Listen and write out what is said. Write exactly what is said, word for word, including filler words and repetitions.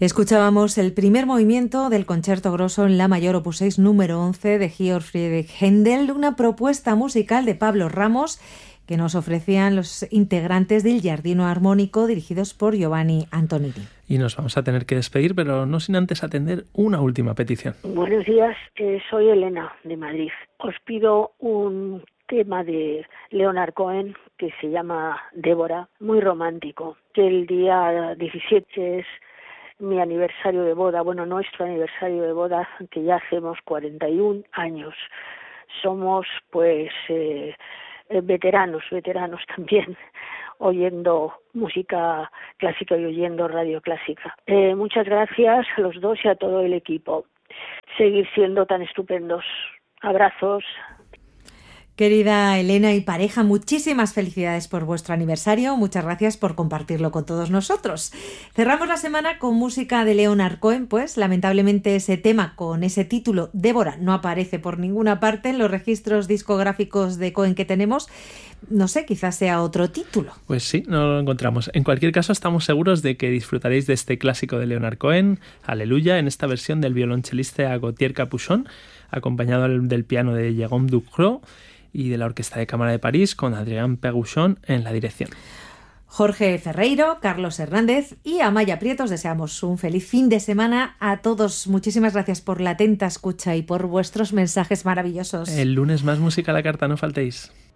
Escuchábamos el primer movimiento del Concierto Grosso en la mayor opus seis número once de Georg Friedrich Händel, una propuesta musical de Pablo Ramos que nos ofrecían los integrantes del Giardino Armónico dirigidos por Giovanni Antonini. Y nos vamos a tener que despedir, pero no sin antes atender una última petición. Buenos días, eh, soy Elena de Madrid. Os pido un tema de Leonard Cohen que se llama Débora, muy romántico, que el día diecisiete es mi aniversario de boda, bueno, nuestro aniversario de boda, que ya hacemos cuarenta y un años. Somos, pues, eh, veteranos, veteranos también, oyendo música clásica y oyendo radio clásica. Eh, muchas gracias a los dos y a todo el equipo. Seguir siendo tan estupendos. Abrazos. Querida Elena y pareja, muchísimas felicidades por vuestro aniversario. Muchas gracias por compartirlo con todos nosotros. Cerramos la semana con música de Leonard Cohen, pues lamentablemente ese tema con ese título, Débora, no aparece por ninguna parte en los registros discográficos de Cohen que tenemos. No sé, quizás sea otro título. Pues sí, no lo encontramos. En cualquier caso, estamos seguros de que disfrutaréis de este clásico de Leonard Cohen, Aleluya, en esta versión del violonchelista Gauthier Capuchon, acompañado del piano de Jérôme Ducrot y de la Orquesta de Cámara de París, con Adrien Perruchon en la dirección. Jorge Ferreiro, Carlos Hernández y Amaya Prietos, deseamos un feliz fin de semana a todos. Muchísimas gracias por la atenta escucha y por vuestros mensajes maravillosos. El lunes más música a la carta, no faltéis.